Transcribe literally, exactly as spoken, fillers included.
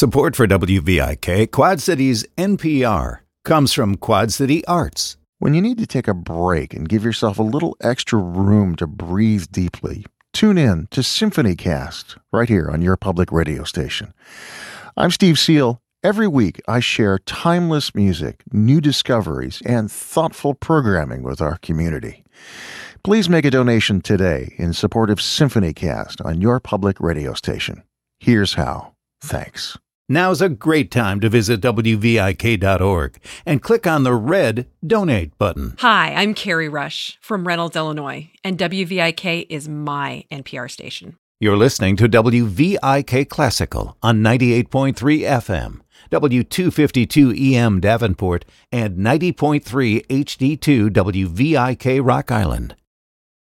Support for W V I K, Quad Cities N P R, comes from Quad City Arts. When you need to take a break and give yourself a little extra room to breathe deeply, tune in to SymphonyCast right here on your public radio station. I'm Steve Seal. Every week, I share timeless music, new discoveries, and thoughtful programming with our community. Please make a donation today in support of SymphonyCast on your public radio station. Here's how. Thanks. Now's a great time to visit W V I K dot org and click on the red Donate button. Hi, I'm Carrie Rush from Reynolds, Illinois, and W V I K is my N P R station. You're listening to W V I K Classical on ninety-eight point three F M, W two fifty-two E M Davenport, and ninety point three H D two W V I K Rock Island.